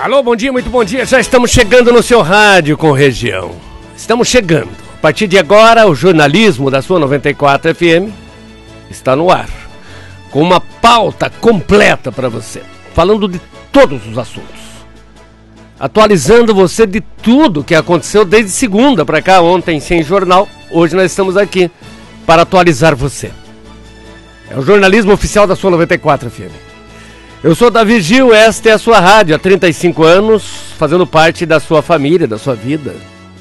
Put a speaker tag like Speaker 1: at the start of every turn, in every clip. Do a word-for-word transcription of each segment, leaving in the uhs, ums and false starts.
Speaker 1: Alô, bom dia, muito bom dia. Já estamos chegando no seu rádio com região. Estamos chegando. A partir de agora, o jornalismo da sua noventa e quatro F M está no ar, com uma pauta completa para você, falando de todos os assuntos, atualizando você de tudo que aconteceu desde segunda para cá, ontem sem jornal. Hoje nós estamos aqui para atualizar você. É o jornalismo oficial da sua noventa e quatro F M. Eu sou Davi Gil, esta é a sua rádio há trinta e cinco anos, fazendo parte da sua família, da sua vida.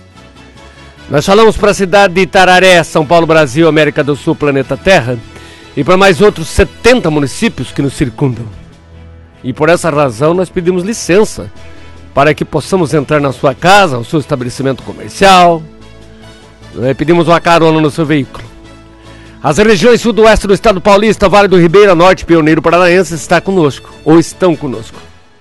Speaker 1: Nós falamos para a cidade de Itararé, São Paulo, Brasil, América do Sul, planeta Terra, e para mais outros setenta municípios que nos circundam. E por essa razão nós pedimos licença para que possamos entrar na sua casa, no seu estabelecimento comercial, né? Pedimos uma carona no seu veículo. As regiões sudoeste do estado paulista, Vale do Ribeira, Norte, Pioneiro Paranaense está conosco, ou estão conosco.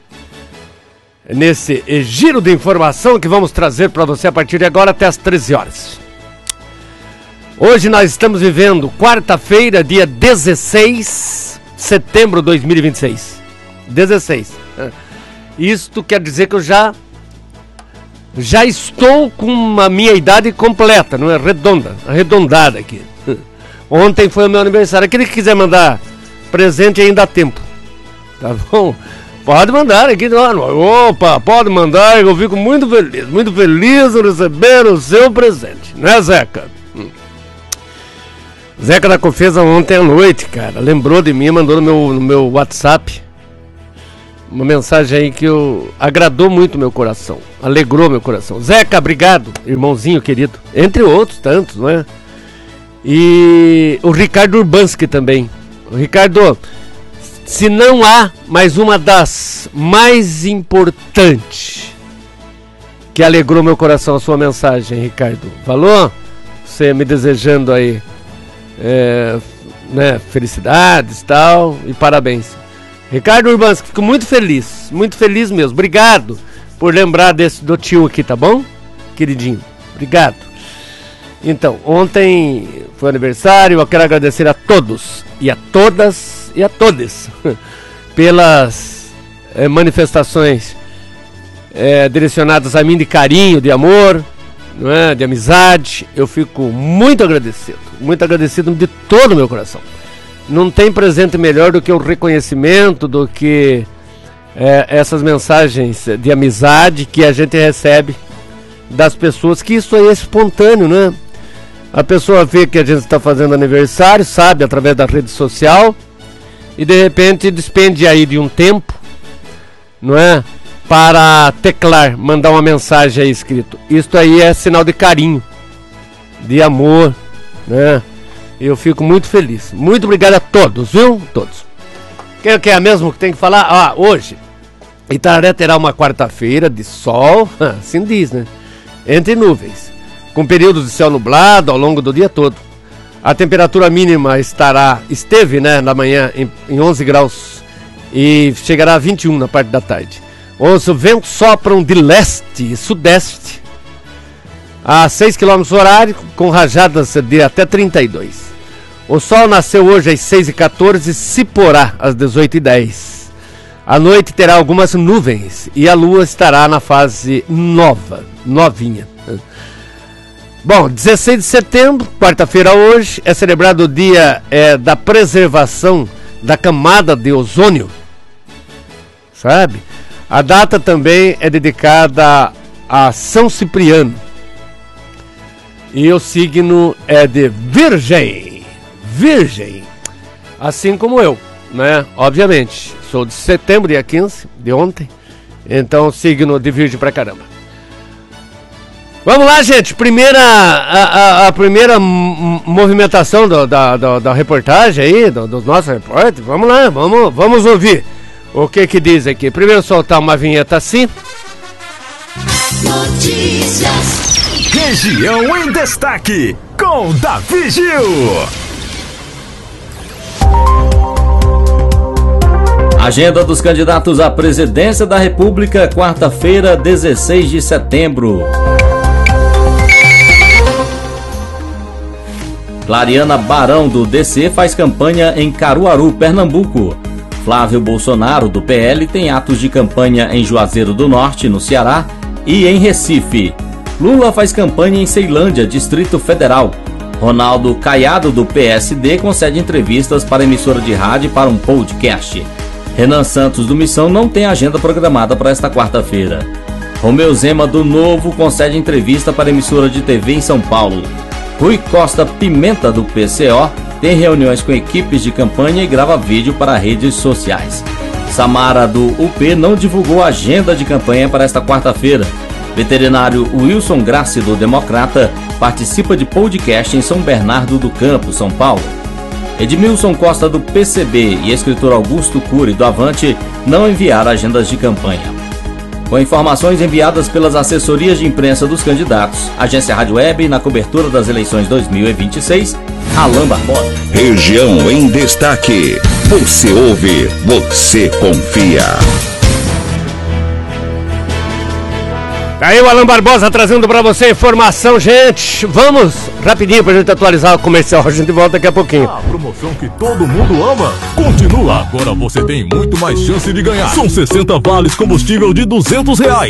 Speaker 1: É nesse giro de informação que vamos trazer para você a partir de agora até as treze horas. Hoje nós estamos vivendo quarta-feira, dia dezesseis de setembro de dois mil e vinte e seis. dezesseis. Isto quer dizer que eu já, já estou com a minha idade completa, não é? Redonda, arredondada aqui. Ontem foi o meu aniversário. Aquele que quiser mandar presente ainda dá tempo. Tá bom? Pode mandar aqui. Opa, pode mandar. Eu fico muito feliz. Muito feliz em receber o seu presente. Não é, Zeca? Hum. Zeca da Cofesa ontem à noite, cara. Lembrou de mim, mandou no meu, no meu WhatsApp uma mensagem aí que eu, agradou muito meu coração. Alegrou meu coração. Zeca, obrigado, irmãozinho querido. Entre outros tantos, não é? E o Ricardo Urbanski também. O Ricardo, se não há mais uma das mais importantes que alegrou meu coração a sua mensagem, Ricardo. Falou? Você me desejando aí é, né, felicidades e tal, e parabéns. Ricardo Urbanski, fico muito feliz, muito feliz mesmo. Obrigado por lembrar desse do tio aqui, tá bom? Queridinho, obrigado. Então, ontem foi aniversário, eu quero agradecer a todos e a todas e a todos pelas é, manifestações é, direcionadas a mim de carinho, de amor, não é? De amizade. Eu fico muito agradecido, muito agradecido de todo o meu coração. Não tem presente melhor do que o reconhecimento, do que é, essas mensagens de amizade que a gente recebe das pessoas, que isso aí é espontâneo, né? A pessoa vê que a gente está fazendo aniversário, sabe, através da rede social, e de repente despende aí de um tempo, não é? Para teclar, mandar uma mensagem aí escrito. Isso aí é sinal de carinho, de amor, né? Eu fico muito feliz. Muito obrigado a todos, viu? Todos. Quem que é mesmo que tem que falar? Ah, hoje, Itararé terá uma quarta-feira de sol, assim diz, né? Entre nuvens, com períodos de céu nublado ao longo do dia todo. A temperatura mínima estará, esteve, né, na manhã em, em onze graus e chegará a vinte e um na parte da tarde. Os ventos sopram de leste e sudeste a seis quilômetros horário, com rajadas de até trinta e dois. O sol nasceu hoje às seis e quatorze, se porá às dezoito e dez. A noite terá algumas nuvens e a lua estará na fase nova, novinha. Bom, dezesseis de setembro, quarta-feira hoje, é celebrado o dia é, da preservação da camada de ozônio, sabe? A data também é dedicada a São Cipriano. E o signo é de Virgem, Virgem, assim como eu, né? Obviamente, sou de setembro, dia quinze, de ontem, então signo de Virgem pra caramba. Vamos lá, gente, primeira, a, a, a primeira movimentação do, da, da, da reportagem aí, do, dos nossos repórteres, vamos lá, vamos, vamos ouvir o que que diz aqui. Primeiro soltar uma vinheta assim.
Speaker 2: Notícias. Região em Destaque, com Davi Gil.
Speaker 3: Agenda dos candidatos à presidência da República, quarta-feira, dezesseis de setembro. Clariana Barão, do D C, faz campanha em Caruaru, Pernambuco. Flávio Bolsonaro, do P L, tem atos de campanha em Juazeiro do Norte, no Ceará, e em Recife. Lula faz campanha em Ceilândia, Distrito Federal. Ronaldo Caiado, do P S D, concede entrevistas para emissora de rádio e para um podcast. Renan Santos, do Missão, não tem agenda programada para esta quarta-feira. Romeu Zema, do Novo, concede entrevista para emissora de T V em São Paulo. Rui Costa Pimenta, do P C O, tem reuniões com equipes de campanha e grava vídeo para redes sociais. Samara, do U P, não divulgou a agenda de campanha para esta quarta-feira. Veterinário Wilson Grassi, do Democrata, participa de podcast em São Bernardo do Campo, São Paulo. Edmilson Costa, do P C B, e escritor Augusto Cury, do Avante, não enviaram agendas de campanha. Com informações enviadas pelas assessorias de imprensa dos candidatos, Agência Rádio Web, na cobertura das eleições dois mil e vinte e seis, Alain Barbosa.
Speaker 2: Região em Destaque. Você ouve, você confia.
Speaker 1: Tá aí o Alain Barbosa trazendo pra você informação, gente. Vamos rapidinho pra gente atualizar o comercial. A gente volta daqui a pouquinho.
Speaker 4: A promoção que todo mundo ama continua. Agora você tem muito mais chance de ganhar. São sessenta vales combustível de duzentos reais.